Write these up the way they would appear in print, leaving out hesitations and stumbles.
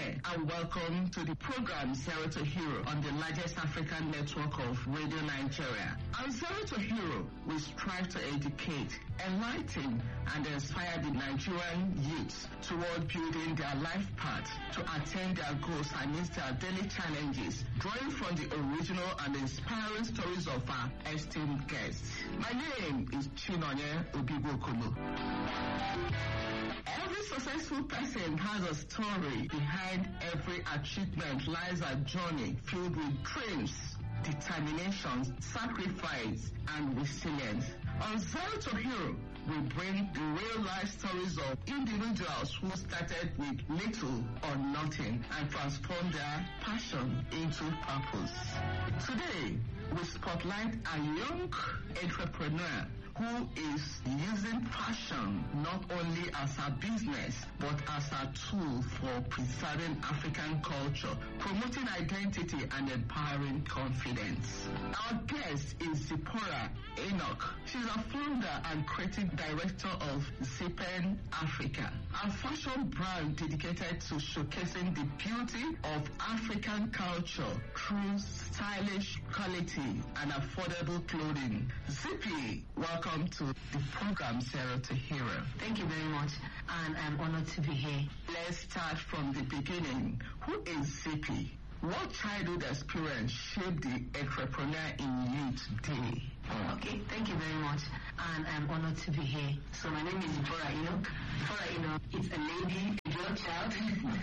Chinonye, and welcome to the program Zero to Hero on the largest African network of Radio Nigeria. On Zero to Hero, we strive to educate, enlighten, and inspire the Nigerian youths toward building their life path to attain their goals amidst their daily challenges, drawing from the original and inspiring stories of our esteemed guests. My name is Chinonye Obibokomo. Every successful person has a story. Behind every achievement lies a journey filled with dreams, determination, sacrifice, and resilience. On Zero to Hero, we bring the real-life stories of individuals who started with little or nothing and transformed their passion into purpose. Today, we spotlight a young entrepreneur who is using fashion not only as a business but as a tool for preserving African culture, promoting identity, and empowering confidence. Our guest is Zipporah Enoch. She's a founder and creative director of Zipen Africa, a fashion brand dedicated to showcasing the beauty of African culture through stylish quality and affordable clothing. Zippy, welcome to the program Zero to Hero. Thank you very much, and I'm honored to be here. Let's start from the beginning. Who is Zippy? What childhood experience shaped the entrepreneur in you today? Okay, thank you very much, and I'm honored to be here. So my name is Zipporah Enoch. Zipporah Enoch is a lady, a girl child,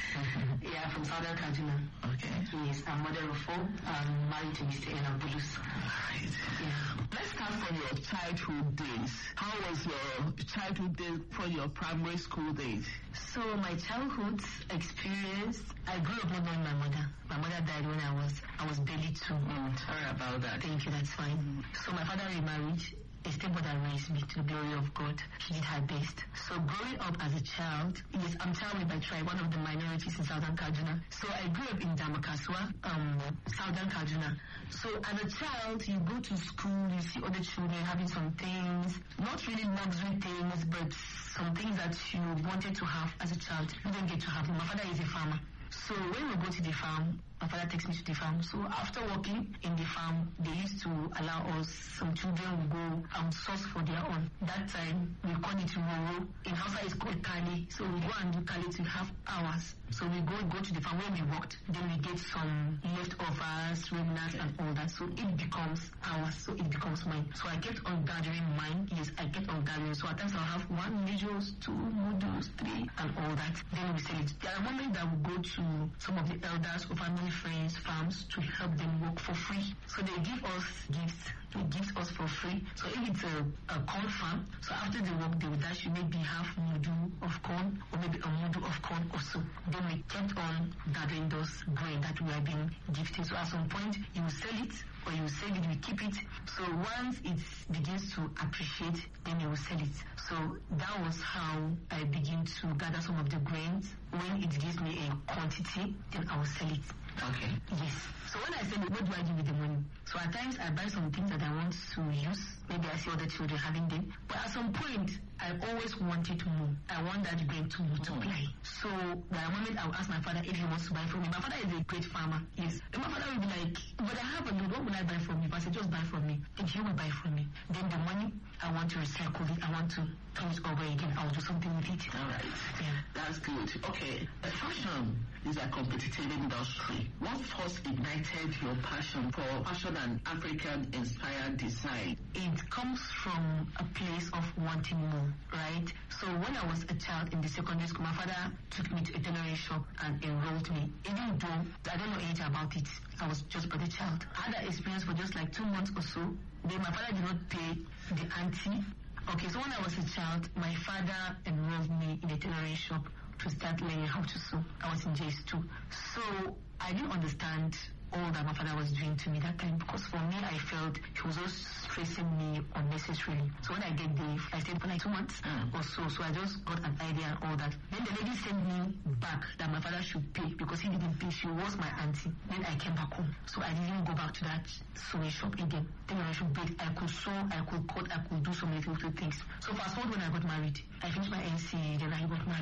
yeah, from Southern Kaduna. Okay. Yes, I'm mother of four. I'm married to Mr. Enoch Bulus. Right. Yeah. Let's start from your childhood days. How was your childhood days from your primary school days? So my childhood experience, I grew up not knowing my mother. My mother died when I was barely 2. Sorry about that. Thank you, that's fine. So my father remarried. A stepmother raised me to the glory of God. She did her best. So growing up as a child, yes, I'm Chalwe by tribe, one of the minorities in Southern Kaduna. So I grew up in Damakaswa, Southern Kaduna. So as a child, you go to school, you see other children having some things, not really luxury things, but some things that you wanted to have as a child. You don't get to have. My father is a farmer. So when we go to the farm, my father takes me to the farm. So after working in the farm, they used to allow us, some children will go and source for their own. That time, we call it Roro. In Hausa, it's called Kali. So we go and do Kali to have hours. So we go to the farm where we worked. Then we get some leftovers, remnants, and all that. So it becomes ours. So it becomes mine. So I kept on gathering mine. Yes, I kept on gathering. So at times I'll have 1 measures, 2 modules, 3, and all that. Then we sell it. There are moments that we go to some of the elders or family friends, farms, to help them work for free. So they give us gifts. They give us for free. So if it's a corn farm, so after the work they will dash you maybe half module of corn or maybe a module of corn or so. Then we kept on gathering those grain that we are being gifted. So at some point you will sell it or you will sell it, we keep it. So once it begins to appreciate, then you will sell it. So that was how I begin to gather some of the grains. When it gives me a quantity, then I will sell it. Okay. Yes. So when I sell it, what do I do with the money? So at times I buy some things that I want to use. Maybe I see other children having them. But at some point, I always wanted more. I want that grain to multiply. So by a moment, I will ask my father if he wants to buy from me. My father is a great farmer. Yes. And my father will be like, but I have a load. What will I buy from you? If I say, just buy from me. And he will buy from me. Then the money, I want to recycle it. I want to turn it over again. I will do something with it. All right. Yeah. That's good. Okay. Fashion is a competitive industry. What first ignited your passion for fashion and African-inspired design? It comes from a place of wanting more, right? So when I was a child in the secondary school, my father took me to a tailoring shop and enrolled me. Even though I don't know anything about it, I was just but a child. I had that experience for just like 2 months or so. Then my father did not pay the auntie. Okay, so when I was a child, my father enrolled me in a tailoring shop to start learning how to sew. I was in JS2. So I didn't understand all that my father was doing to me that time, because for me, I felt he was just stressing me unnecessarily. So when I get there, I stayed for like 2 months or so. So I just got an idea and all that. Then the lady sent me back that my father should pay because he didn't pay. She was my auntie. Then I came back home. So I didn't go back to that sewing shop again. Then when I should bake, I could sew, I could cut, I could do so many little things. So fast forward when I got married, I finished my NC, then I got married.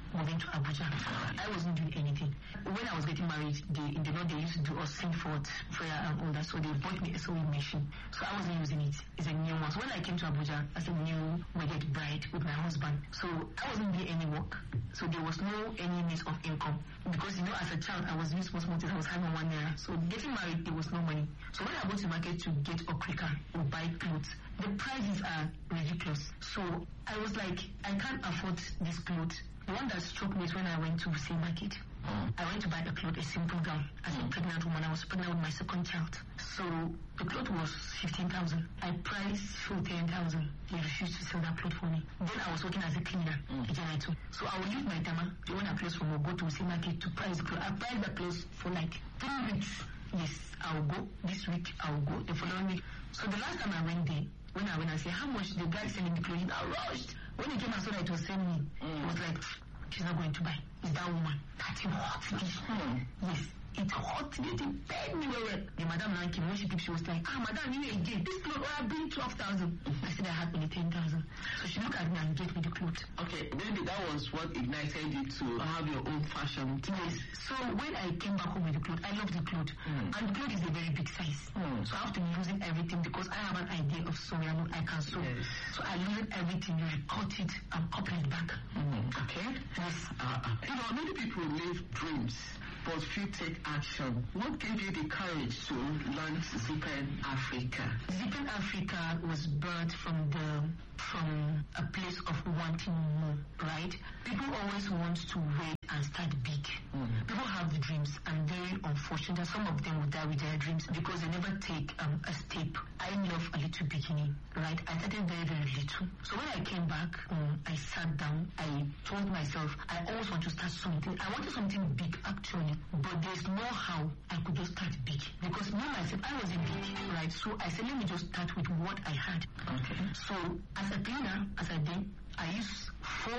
moving to Abuja. I wasn't doing anything. When I was getting married, they used to do us sing forth prayer and all that, so they bought me a sewing machine. So I wasn't using it. It's a new one. So when I came to Abuja as a new wedded bride with my husband, so I wasn't doing any work. So there was no any means of income. Because as a child I was doing small things, I was having 1 naira. So getting married, there was no money. So when I go to the market to get okrika or buy clothes, the prices are ridiculous. So I was like, I can't afford this clothes. The one that struck me is when I went to the same market. I went to buy a cloth, a simple gown. As a pregnant woman, I was pregnant with my second child. So the cloth was 15,000. I priced for 10,000. They refused to sell that cloth for me. Then I was working as a cleaner, a janitor. So I would leave my tama, the one I placed from, go to the same market to price the clothes. I priced the clothes for like 3 weeks. Yes, I'll go. This week, I'll go. The following week. So the last time I went there, when I said, how much the guy selling the clothes, I rushed. When he came and saw that it was selling me, it was like, she's not going to buy. It's that woman. That hot me. Yes. It hot me. It paid me well. The madam now came. When she came, she was like, madam, you again. This clothes have been 12,000. I said I had only 10,000. So she looked at me and gave me the clothes. Okay, maybe that was what ignited you to have your own fashion. Yes. So when I came back home with the clothes, I love the clothes. And the clothes is a very big size. So I have to be using everything because I have an idea of sewing. I can sew. Yes. So I lose everything. You cut it and couple it back. Okay. Yes. Many people live dreams, but few take action. What gave you the courage to launch Zippen Africa? Zippen Africa was birthed from a place of wanting more, right? People always want to wait and start big. People have the dreams, and very unfortunate that some of them will die with their dreams because they never take a step. I love a little beginning, right? I started very, very little. So when I came back, I sat down, I told myself, I always want to start something. I wanted something big actually, but there's no how I could just start big. Because me myself, I wasn't big, right? So I said, let me just start with what I had. Okay. So as a cleaner, as I did, I used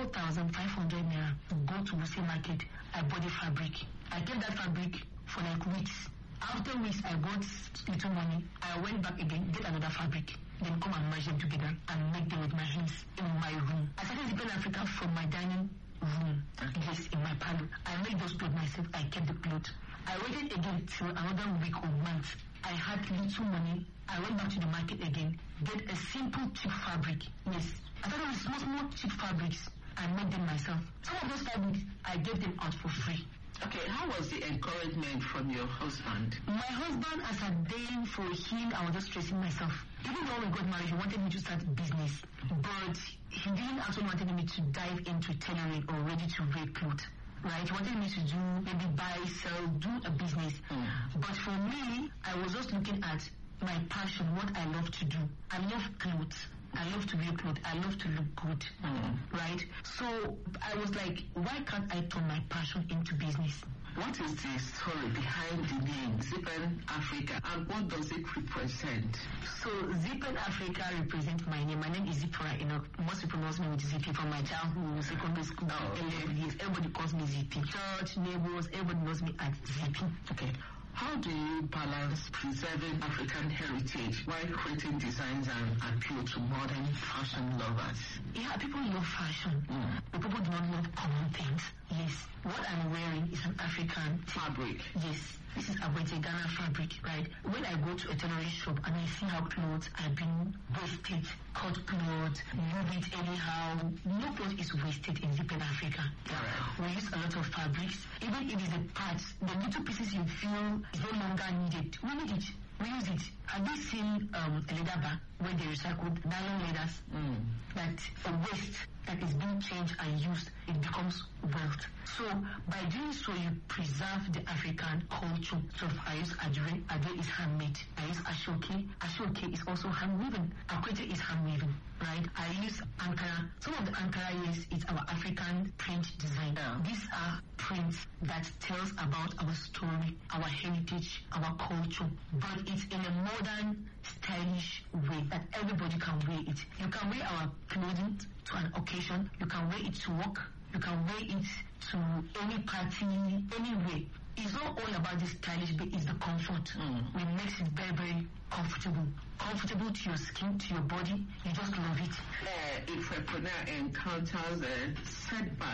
4,500 naira to go to Wuse Market. I bought the fabric. I kept that fabric for like weeks. After weeks, I got little money. I went back again, get another fabric, then come and merge them together and make them with my hands in my room. I started Zippen Africa from my dining room, yes, in my parlor. I made those clothes myself. I kept the clothes. I waited again till another week or month. I had little money. I went back to the market again, get a simple cheap fabric. Yes, I thought it was small cheap fabrics. I made them myself. Some of those fabrics, I gave them out for free. Okay, how was the encouragement from your husband? My husband, as a day for him, I was just stressing myself. Even though we got married, he wanted me to start business, but he didn't actually want me to dive into tailoring or ready-to-wear clothes. Right, he wanted me to do maybe buy, sell, do a business. But for me, I was just looking at my passion, what I love to do. I love clothes. I love to wear clothes. I love to look good. Right? So I was like, why can't I turn my passion into business? What is the story behind the name Zippen Africa, and what does it represent? So Zippen Africa represents my name. My name is Zipporah Enoch. Most people know me with Zippy from my childhood, secondary school, 11 years. Everybody calls me Zippy. Church, neighbors, everybody knows me as Zippy. Okay. How do you balance preserving African heritage while creating designs and appeal to modern fashion lovers? Yeah, people love fashion, but people do not love common things. Yes, what I'm wearing is an African fabric. Yes, this is Abwete Ghana fabric, right? When I go to a tailoring shop and I see how clothes are being wasted, cut clothes, move it anyhow, no cloth is wasted in Zippen Africa. Right. We use a lot of fabrics. Even if it's a part, the little pieces you feel is no longer needed, we need it. We use it. Have you seen a leather bag where they recycled nylon leathers? That a waste that is being changed and used, it becomes wealth. So by doing so, you preserve the African culture. So if I use Adre, Adre is handmade. I use Ashoke. Ashoke is also handwoven. Akwete is handwoven, right? I use Ankara. Some of the Ankara, yes, it's our African print design. These are prints that tells about our story, our heritage, our culture, but it's in a modern, stylish way that everybody can wear it. You can wear our clothing to an occasion. You can wear it to work. You can wear it to any party, anywhere. It's not all about the stylish, but it's the comfort. We makes it very, very comfortable. Comfortable to your skin, to your body. You just love it. If entrepreneur encounters a setback,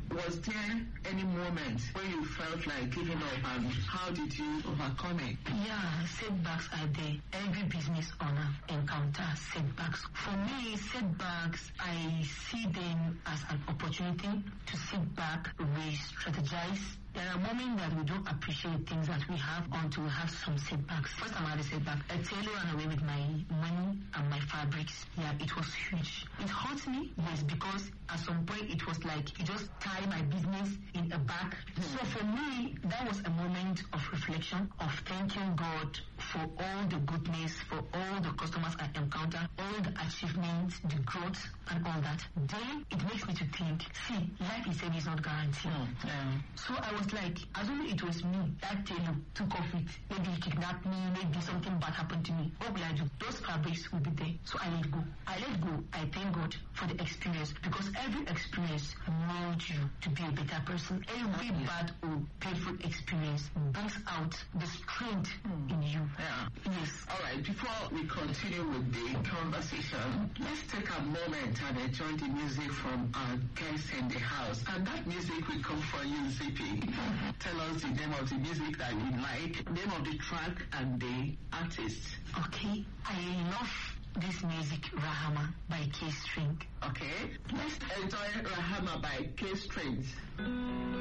Was there any moment when you felt like giving up, and how did you overcome it? Yeah, setbacks are there. Every business owner encounters setbacks. For me, setbacks, I see them as an opportunity to sit back, re-strategize. There are moments that we don't appreciate things that we have until we have some setbacks. First time I had a setback, a tailor ran away with my money and my fabrics. Yeah, it was huge. It hurt me, yes, because at some point it was like he just tied my business in a bag. So for me, that was a moment of reflection, of thanking God for all the goodness, for all the customers I encounter, all the achievements, the growth, and all that. Then it makes me to think, see, life itself is not guaranteed. So I was like, assuming it was me, that tailor took off it. Maybe he kidnapped me, maybe something bad happened to me. What will I do? Those fabrics will be there. So I let go. I thank God for the experience, because every experience molds you to be a better person. Every bad or painful experience brings out the strength in you. Yeah. Yes. All right, before we continue with the conversation, let's take a moment and enjoy the music from our guests in the house. And that music will come for you, Zippy. Tell us the name of the music that you like, name of the track, and the artist. Okay. I love this music, Rahama by K String. Okay, let's enjoy Rahama by K Strings.